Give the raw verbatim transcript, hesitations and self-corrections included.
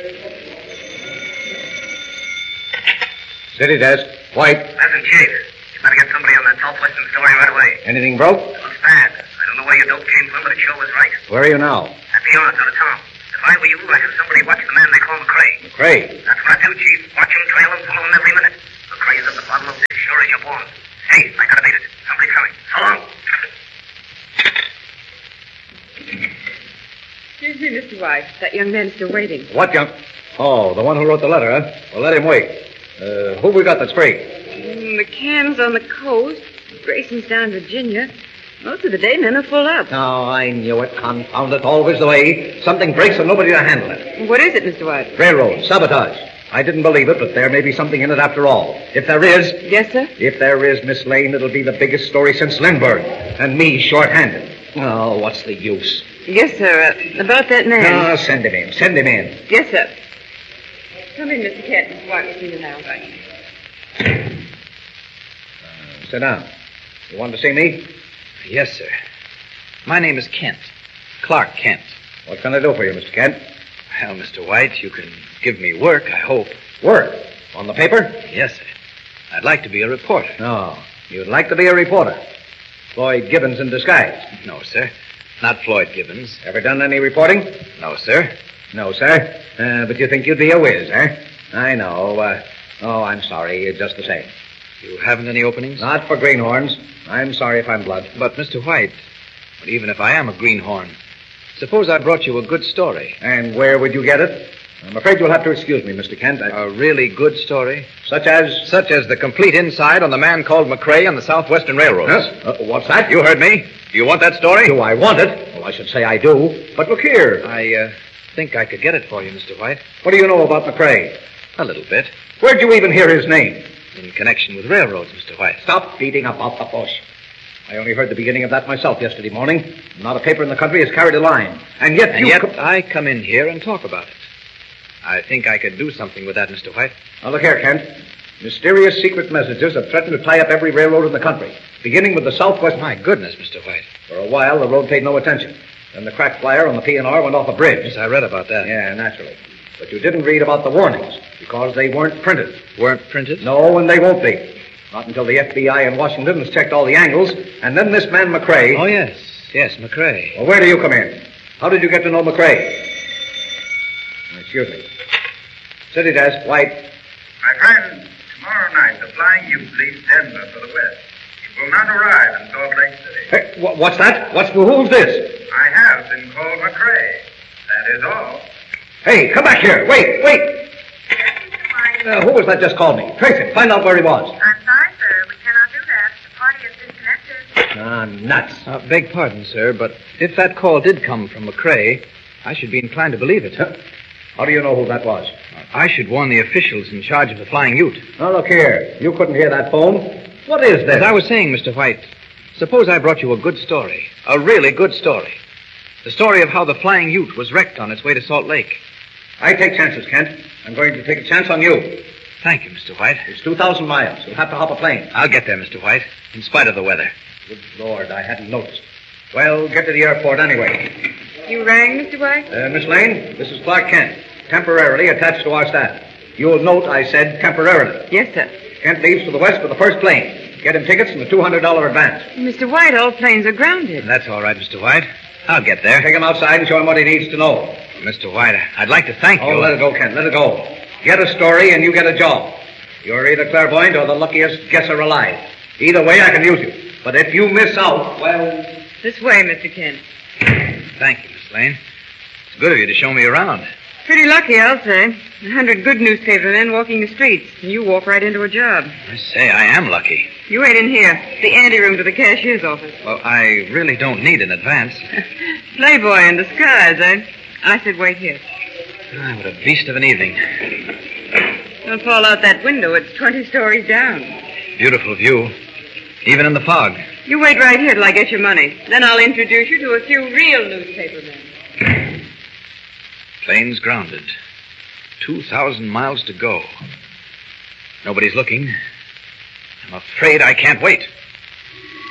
City desk. White. Pleasant Chief. You better get somebody on that Southwestern story right away. Anything broke? It looks bad. I don't know where your dope came from, but it sure was right. Where are you now? At the yards out of town. If I were you, I'd have somebody watch the man they call McCrae. McCrae? That's what I do, Chief. Watch him, trail him, follow him every minute. McCrae's at the bottom of this, sure as you're born. Hey, I gotta beat it. Somebody's coming. So long. Excuse me, Mister White. That young man's still waiting. What young... Oh, the one who wrote the letter, huh? Well, let him wait. Uh, who we got that's free? Mm, McCann's on the coast. Grayson's down in Virginia. Most of the day, men are full up. Oh, I knew it. Confound it. Always the way. Something breaks and nobody to handle it. What is it, Mister White? Railroad. Sabotage. I didn't believe it, but there may be something in it after all. If there is... Yes, sir? If there is, Miss Lane, it'll be the biggest story since Lindbergh. And me short-handed. Oh, what's the use? Yes, sir. Uh, about that man. Ah, send him in. Send him in. Yes, sir. Come in, Mister Kent. Mister White will see you now. Uh, sit down. You want to see me? Yes, sir. My name is Kent. Clark Kent. What can I do for you, Mister Kent? Well, Mister White, you can give me work, I hope. Work? On the paper? Yes, sir. I'd like to be a reporter. No. You'd like to be a reporter. Floyd Gibbons in disguise. No, sir. Not Floyd Gibbons. Ever done any reporting? No, sir. No, sir. Uh, but you think you'd be a whiz, eh? I know. Uh, oh, I'm sorry. Just the same. You haven't any openings? Not for greenhorns. I'm sorry if I'm blunt. But, Mister White, but even if I am a greenhorn, suppose I brought you a good story. And where would you get it? I'm afraid you'll have to excuse me, Mister Kent. I... A really good story? Such as? Such as the complete inside on the man called McCrae on the Southwestern Railroad. Huh? Uh, what's that? You heard me. Do you want that story? Do I want it? Well, I should say I do. But look here. I, uh, think I could get it for you, Mister White. What do you know about McCrae? A little bit. Where'd you even hear his name? In connection with railroads, Mister White. Stop beating about the bush. I only heard the beginning of that myself yesterday morning. Not a paper in the country has carried a line. And yet and you... yet Com- I come in here and talk about it. I think I could do something with that, Mister White. Now, look here, Kent. Mysterious secret messages have threatened to tie up every railroad in the country, beginning with the Southwest... My goodness, Mister White. For a while, the road paid no attention. Then the crack flyer on the P and R went off a bridge. Yes, I read about that. Yeah, naturally. But you didn't read about the warnings, because they weren't printed. Weren't printed? No, and they won't be. Not until the F B I in Washington has checked all the angles, and then this man McCrae... Oh, yes. Yes, McCrae. Well, where do you come in? How did you get to know McCrae? Excuse me. City desk, White. My friend, tomorrow night the Flying U leaves Denver for the west. It will not arrive in Salt Lake City. Hey, wh- what's that? What's who's this? I have been called McCrae. That is all. Hey, come back here. Wait, wait. Uh, who was that just called me? Trace it. Find out where he was. I'm sorry, sir. We cannot do that. The party is disconnected. Ah, nuts. Uh, beg pardon, sir, but if that call did come from McCrae, I should be inclined to believe it. Huh? How do you know who that was? I should warn the officials in charge of the Flying Ute. Now, look here. You couldn't hear that phone. What is this? As I was saying, Mister White, suppose I brought you a good story. A really good story. The story of how the Flying Ute was wrecked on its way to Salt Lake. I take chances, Kent. I'm going to take a chance on you. Thank you, Mister White. It's two thousand miles. You'll have to hop a plane. I'll get there, Mister White, in spite of the weather. Good Lord, I hadn't noticed. Well, get to the airport anyway. You rang, Mister White? Uh, Miss Lane, this is Clark Kent, temporarily attached to our staff. You'll note I said temporarily. Yes, sir. Kent leaves for the west for the first plane. Get him tickets and a two hundred dollars advance. Mister White, all planes are grounded. That's all right, Mister White. I'll get there. Take him outside and show him what he needs to know. Well, Mister White, I'd like to thank Oh, you. let it go, Kent. Let it go. Get a story and you get a job. You're either clairvoyant or the luckiest guesser alive. Either way, I can use you. But if you miss out, well... This way, Mister Kent. Thank you, Miss Lane. It's good of you to show me around. Pretty lucky, I'll say. A hundred good newspaper men walking the streets, and you walk right into a job. I say, I am lucky. You wait in here, the anteroom to the cashier's office. Well, I really don't need an advance. Playboy in disguise, eh? I said wait here. Ah, what a beast of an evening. Don't fall out that window. It's twenty stories down. Beautiful view, even in the fog. You wait right here till I get your money. Then I'll introduce you to a few real newspaper men. Plane's grounded. Two thousand miles to go. Nobody's looking. I'm afraid I can't wait.